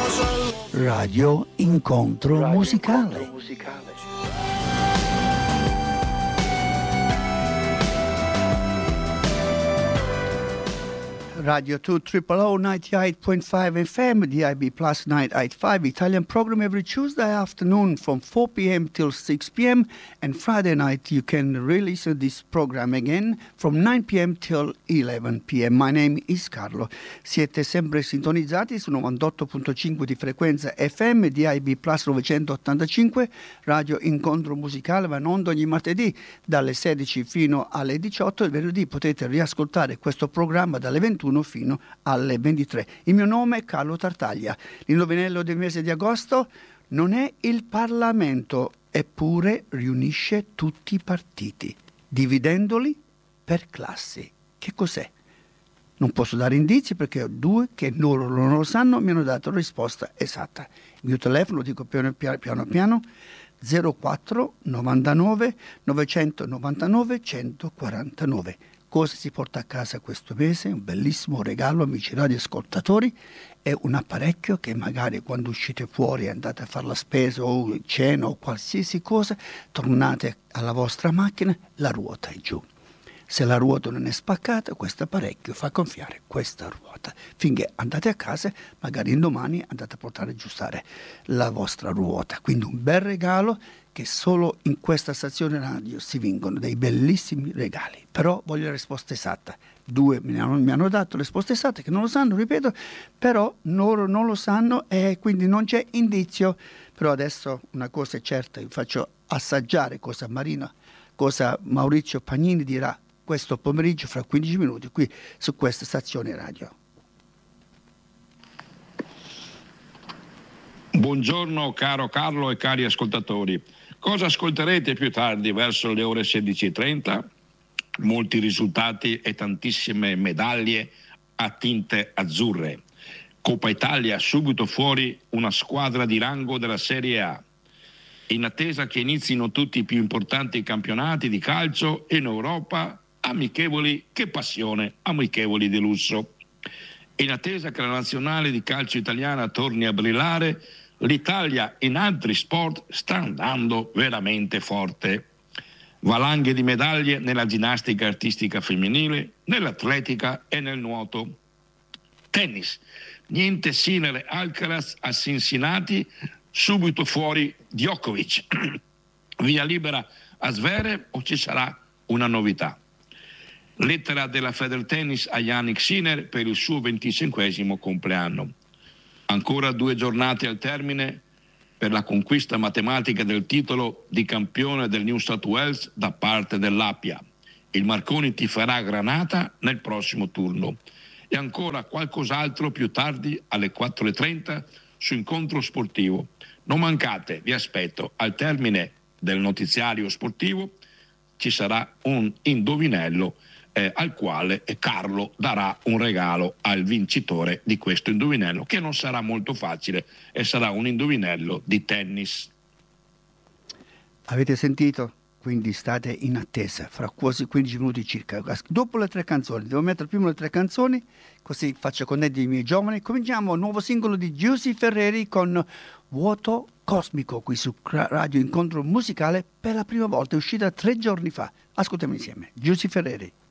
Radio Incontro Musicale. Radio 2 000 98.5 FM, DIB Plus 985, Italian program every Tuesday afternoon from 4 p.m. till 6 p.m. And Friday night you can re-listen to this program again from 9 p.m. till 11 p.m. My name is Carlo. Siete sempre sintonizzati su 98.5 di frequenza FM, DIB Plus 985, Radio Incontro Musicale va in onda ogni martedì dalle 16 fino alle 18 e venerdì potete riascoltare questo programma dalle 21 fino alle 23. Il mio nome è Carlo Tartaglia. L'indovinello del mese di agosto non è il Parlamento, eppure riunisce tutti i partiti, dividendoli per classi. Che cos'è? Non posso dare indizi perché ho due che loro non lo sanno, mi hanno dato la risposta esatta. Il mio telefono, lo dico piano piano, 04 99 999 149. Cosa si porta a casa questo mese? Un bellissimo regalo, amici radioascoltatori, è un apparecchio che magari quando uscite fuori andate a fare la spesa o cena o qualsiasi cosa, tornate alla vostra macchina, la ruota è giù. Se la ruota non è spaccata, questo apparecchio fa gonfiare questa ruota. Finché andate a casa, magari indomani andate a portare a aggiustare la vostra ruota. Quindi un bel regalo che solo in questa stazione radio si vincono dei bellissimi regali. Però voglio la risposta esatta. Due mi hanno dato la risposta esatta, che non lo sanno, ripeto, però loro non lo sanno e quindi non c'è indizio. Però adesso una cosa è certa, vi faccio assaggiare cosa Maurizio Pagnini dirà questo pomeriggio fra 15 minuti qui su questa stazione radio. Buongiorno caro Carlo e cari ascoltatori. Cosa ascolterete più tardi verso le ore 16:30? Molti risultati e tantissime medaglie a tinte azzurre. Coppa Italia, subito fuori una squadra di rango della Serie A. In attesa che inizino tutti i più importanti campionati di calcio in Europa, amichevoli, che passione, amichevoli di lusso. In attesa che la nazionale di calcio italiana torni a brillare, l'Italia in altri sport sta andando veramente forte. Valanghe di medaglie nella ginnastica artistica femminile, nell'atletica e nel nuoto. Tennis, niente Sinner Alcaraz a Cincinnati, subito fuori Djokovic. Via libera a Zverev o ci sarà una novità? Lettera della Federtennis a Jannik Sinner per il suo 25° compleanno. Ancora 2 giornate al termine per la conquista matematica del titolo di campione del New South Wales da parte dell'Appia. Il Marconi tiferà Granata nel prossimo turno. E ancora qualcos'altro più tardi alle 4:30 su Incontro Sportivo. Non mancate, vi aspetto. Al termine del notiziario sportivo ci sarà un indovinello al quale Carlo darà un regalo al vincitore di questo indovinello, che non sarà molto facile e sarà un indovinello di tennis. Avete sentito? Quindi state in attesa fra quasi 15 minuti circa. Dopo le 3 canzoni, devo mettere prima le 3 canzoni, così faccio connettere i miei giovani. Cominciamo il nuovo singolo di Giusy Ferreri con Vuoto Cosmico qui su Radio Incontro Musicale, per la prima volta, è uscita 3 giorni fa. Ascoltiamo insieme Giusy Ferreri.